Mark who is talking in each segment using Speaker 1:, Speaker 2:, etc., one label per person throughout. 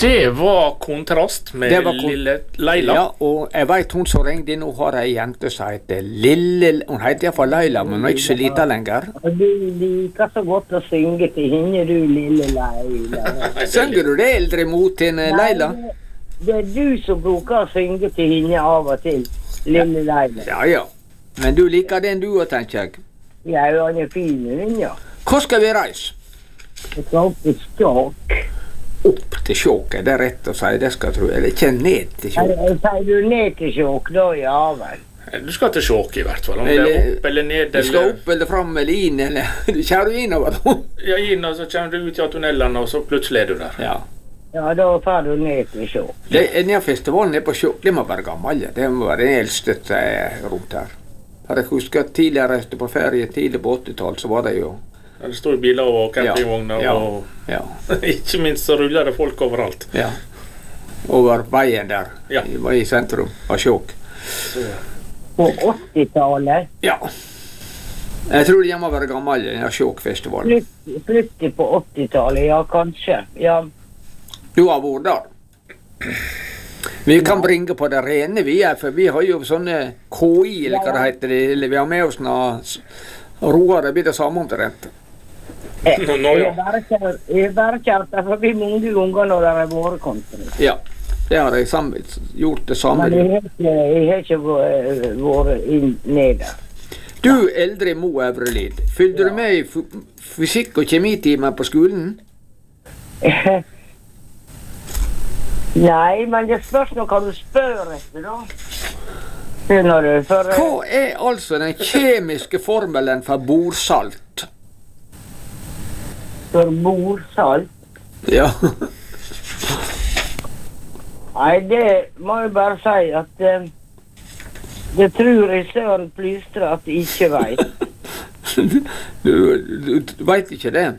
Speaker 1: Det var kontrast med lille Leila.
Speaker 2: Ja, og jeg vet hun som ringte inn, hun har en jente som heter Lille, hun heter i hvert fall Leila, men hun er ikke så liten lenger.
Speaker 3: Og du liker så godt å synge til henne, du lille Leila.
Speaker 2: Synger du det eldre mot henne, Leila?
Speaker 3: Nei, det er du som bruker å synge til henne av og til, lille Leila.
Speaker 2: Ja, ja. Men du liker den du også, tenker jeg.
Speaker 3: Ja, han er fin, den, ja.
Speaker 2: Hvor skal vi reise?
Speaker 3: Jeg skal opp i Stjåk.
Speaker 2: Opp til Sjåket, det er rett å si, det skal jeg tro. Eller ikke ned til Sjåket.
Speaker 3: Sier du ned til Sjåk, da, ja vel.
Speaker 1: Du skal til Sjåk i hvert fall, om det er opp eller ned.
Speaker 2: Du skal opp eller fram eller inn, eller du kjører du innover da?
Speaker 1: Ja, inn, og så kommer du ut av tunnelene, og så plutselig er du der.
Speaker 2: Ja.
Speaker 3: Ja, da får du ned til Sjåk.
Speaker 2: Denne festivalen nede på Sjåk, det må være gammel, det må være den eldste rundt her. Jeg husker at tidligere reiste på ferie, tidlig på 80-tall, så var det jo.
Speaker 1: Ja, det står biler og campingvogner, og ikke minst så ruller det folk overalt.
Speaker 2: Ja, over veien der, i sentrum av Sjåk.
Speaker 3: På 80-tallet?
Speaker 2: Ja. Jeg tror det må være gammel, den Sjåk-festivalen.
Speaker 3: Flyttet på 80-tallet, ja, kanskje, ja.
Speaker 2: Du har vært der. Vi kan bringe på det rene vi er, for vi har jo sånne KI, eller hva det heter, eller vi har med oss noe roer, det blir det samme omtrent.
Speaker 3: Jeg har bare kjørt der forbi mange ganger når det har vært kontra.
Speaker 2: Ja, det har jeg gjort det samme.
Speaker 3: Men jeg har ikke vært ned der.
Speaker 2: Du, eldre Mo Øvrelid, fyllde du med i fysikk- og kjemitimer på skolen? Nei, men det spørs nå hva du spør etter, da. Hva er altså den kjemiske formelen for borsalt? For borsalt? Ja. Nei, det må jeg bare si at det tror jeg Søren Plystre at jeg ikke vet. Du vet ikke det?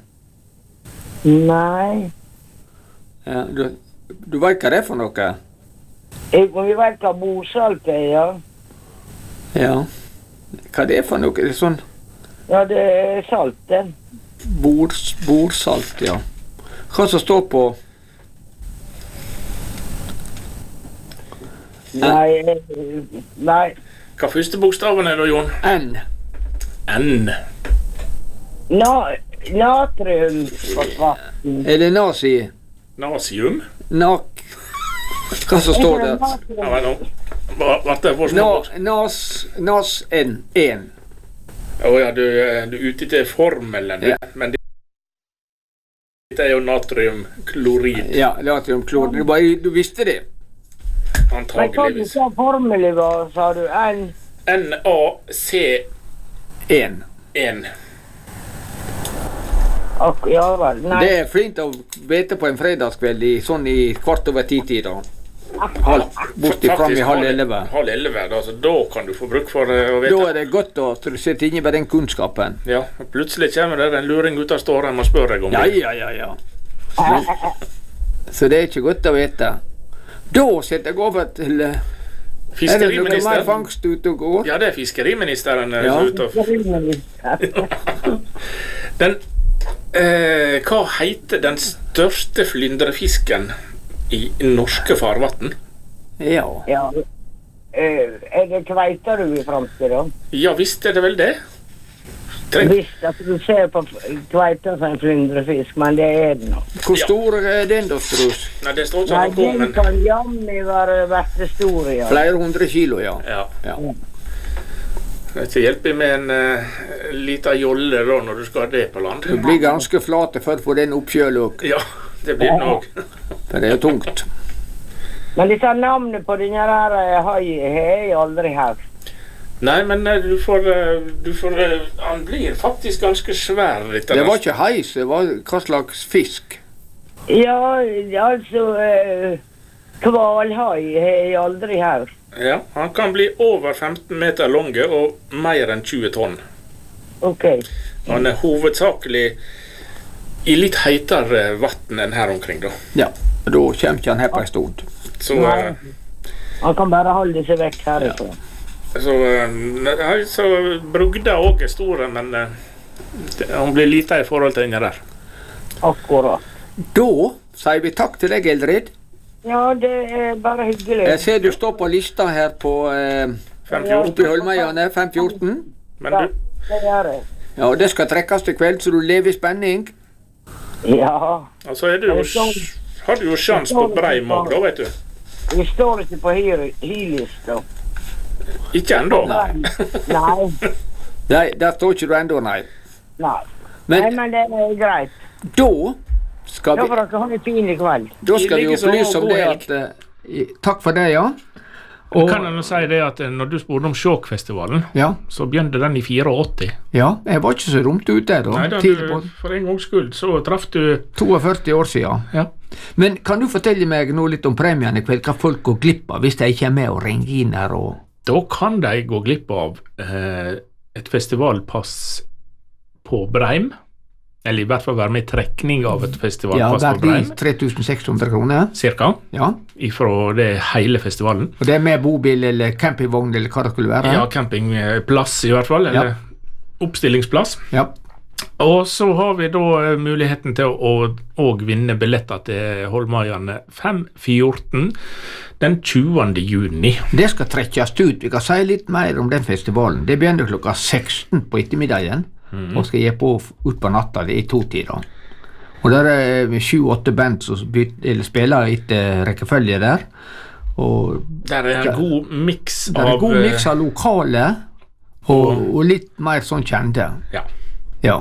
Speaker 2: Nei. Ja, du vet hva det er for noe? Vi vet hva borsalt er, ja. Ja. Hva det er for noe? Det er sånn... Ja, det er salt, det. Borsalt, ja. Hva som står på... Nei.
Speaker 1: Hva første bokstaven er da, Jon?
Speaker 2: N.
Speaker 1: N.
Speaker 3: Natrium.
Speaker 2: Er det nazi?
Speaker 1: Nasium?
Speaker 2: Hva som står der?
Speaker 1: Ja, men nå. Hva er for små?
Speaker 2: Nas-N.
Speaker 1: Åja, du er ute til formelen, men dette er jo natriumklorid. Ja,
Speaker 2: natriumklorid. Du visste det?
Speaker 1: Antageligvis.
Speaker 3: Hva formelen var, sa du?
Speaker 2: NaC1. Ja vel, nei. Det er fint å vite på en fredagskveld sånn i kvart over 10-tida. Borti fram i 10:30.
Speaker 1: 10:30, altså, da kan du få bruk for å vite.
Speaker 2: Da er det godt å sitte inne med den kunnskapen.
Speaker 1: Ja, plutselig kommer det en luring ut av ståren og spør deg om det.
Speaker 2: Ja. Så det er ikke godt å vite. Da setter jeg over til... Er det noe mer fangst ute og går?
Speaker 1: Ja, det er fiskeriministeren ute og... Hva heter den største flyndrefisken i norske farvatten?
Speaker 2: Ja. Er det kveita du vil framstille da?
Speaker 1: Ja, visst er det vel det.
Speaker 3: Visst at du ser på kveita som en flyndrefisk, men det er det nå.
Speaker 2: Hvor stor er den da, Strus?
Speaker 1: Nei, det står ikke noe på, men...
Speaker 3: Den kan jammen være stor, ja.
Speaker 2: Flere 100 kilo, ja.
Speaker 1: Det er ikke hjelp med en liten jolle da, når du skal ha det på land.
Speaker 2: Du blir ganske flate for å få den oppkjølet.
Speaker 1: Ja, det blir det nok.
Speaker 2: For det er tungt.
Speaker 3: Men disse navnet på denne her har jeg aldri hørt.
Speaker 1: Nei, men du får han blir faktisk ganske svær.
Speaker 2: Det var ikke heis, det var hva slags fisk?
Speaker 3: Ja, altså, hvalhai har jeg aldri hørt.
Speaker 1: Ja, han kan bli over 15 meter lange og mer enn 20 tonn.
Speaker 3: Ok.
Speaker 1: Han er hovedsakelig i litt heitere vatten enn her omkring da.
Speaker 2: Ja, da kommer ikke han her på en stund.
Speaker 1: Så,
Speaker 3: han kan bare holde seg vekk herifra.
Speaker 1: Så brugda også er store, men han blir lite i forhold til denne der.
Speaker 3: Akkurat.
Speaker 2: Da sier vi takk til deg, Eldrid.
Speaker 3: Ja, det bare hyggelig.
Speaker 2: Jeg ser du står på lista her på
Speaker 1: 514.
Speaker 2: Oppe i Holmøyane, 514.
Speaker 1: Men du...
Speaker 3: det gjør jeg.
Speaker 2: Ja, og det skal trekkes til kveld, så du lever i spenning.
Speaker 3: Ja.
Speaker 1: Altså, har du jo sjans på Breim også, da, vet du.
Speaker 3: Vi står ikke på hi-lista.
Speaker 1: Ikke enda.
Speaker 3: Nei.
Speaker 2: Nei, der står ikke du enda, nei.
Speaker 3: Nei, men det greit.
Speaker 2: Da skal
Speaker 3: Da får dere ha en fin i kveld.
Speaker 2: Da skal vi opplyse om det at takk for det, ja.
Speaker 1: Og kan jeg si det at når du spurte om Sjåkfestivalen, så begynte den i 84.
Speaker 2: Ja, jeg var ikke så dumt ute da.
Speaker 1: Nei, for en gangs skyld så traff du
Speaker 2: 42 år siden.
Speaker 1: Ja.
Speaker 2: Men kan du fortelle meg nå litt om premien i kveld, hva folk går glipp av hvis de ikke er med og ringer inn her og...
Speaker 1: Da kan de gå glipp av et festivalpass på Breim, eller i hvert fall være med i trekning av et festivalpass på Breim.
Speaker 2: Ja, verdi 3600 kroner.
Speaker 1: Cirka.
Speaker 2: Ja. Ifra
Speaker 1: det hele festivalen.
Speaker 2: Og det er med bobil eller campingvogn eller hva det skulle være?
Speaker 1: Ja, campingplass i hvert fall, eller oppstillingsplass.
Speaker 2: Ja.
Speaker 1: Og så har vi da muligheten til å vinne billetter til Holmøyane 514 den 20. juni.
Speaker 2: Det skal trekkes ut. Vi kan si litt mer om den festivalen. Det begynner klokka 16 på ettermiddagen, og skal gi på ut på natta, det i 2-tida. Og der er 7-8 band som spiller etter rekkefølge der. Og
Speaker 1: der er en god miks av...
Speaker 2: Der er god miks av lokale, og litt mer sånn kjente. Ja.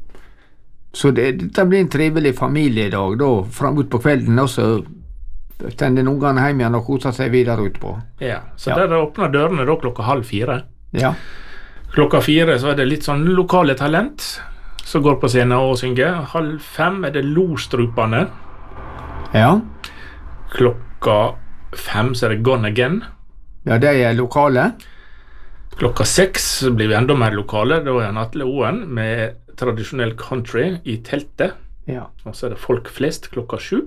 Speaker 2: Så dette blir en trivelig familiedag da, fram ut på kvelden, og så stender ungene hjemme igjen og koser seg videre ut på.
Speaker 1: Ja, så der åpner dørene da klokka 3:30.
Speaker 2: Ja.
Speaker 1: Klokka 4 så er det litt sånn lokale talent som går på scenen og synger. 4:30 er det Lostrupane.
Speaker 2: Ja.
Speaker 1: Klokka 5 så er det Gone Again.
Speaker 2: Ja, det er lokale.
Speaker 1: Klokka 6 blir vi enda mer lokale. Da er Atle Oen med tradisjonell country i teltet.
Speaker 2: Ja.
Speaker 1: Og så er det Folk Flest klokka 7.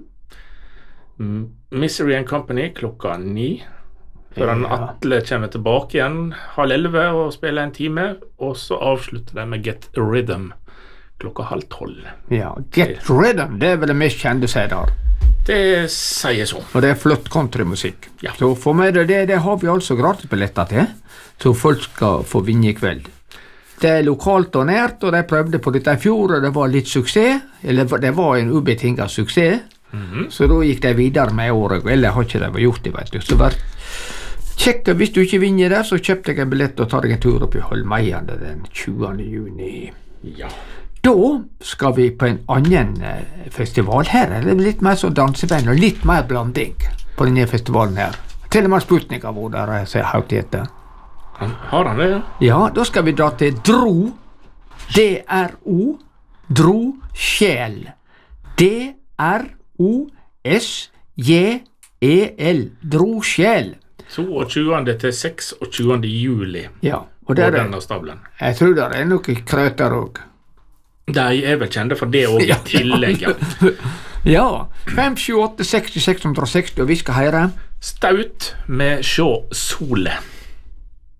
Speaker 1: Misery and Company klokka 9. Før Atle kommer tilbake igjen 10:30 og spiller en time. Og så avslutter de med Get Rhythm klokka 11:30.
Speaker 2: Ja, Get Rhythm, det er vel det mest kjente seg der.
Speaker 1: Det sier så.
Speaker 2: Og det er flott countrymusikk.
Speaker 1: Ja.
Speaker 2: Så for meg det har vi altså gratisbilletter til, så folk skal få vinne i kveld. Det er lokalt og nært, og de prøvde på dette i fjor, og det var litt suksess, eller det var en ubetinget suksess, så da gikk de videre med året, eller har ikke de gjort det, vet du. Så bare kjekk, hvis du ikke vinner der, så kjøp deg en billett og tar deg en tur opp i Holmøyane den 20. juni.
Speaker 1: Ja.
Speaker 2: Da skal vi på en annen festival her, eller litt mer sånn danseband, og litt mer blanding på denne festivalen her. Til og med Sputnik har vært der, så jeg har hørt etter.
Speaker 1: Har han det, ja?
Speaker 2: Ja, da skal vi dra til Dro. D-R-O. Dro Sjel. D-R-O-S-J-E-L. Dro Sjel.
Speaker 1: 22. til 26. juli.
Speaker 2: Ja, og det
Speaker 1: denne stablen.
Speaker 2: Jeg tror det er noe krøter også.
Speaker 1: De er vel kjente for det også i tillegg, ja.
Speaker 2: Ja, 5, 7, 8, 60, 660, og vi skal høre
Speaker 1: Staut med Sjå Sole.